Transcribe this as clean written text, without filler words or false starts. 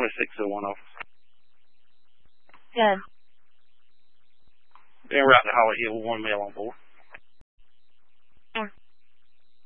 2601 office. Good. En route to Holly Hill, 1 male on board.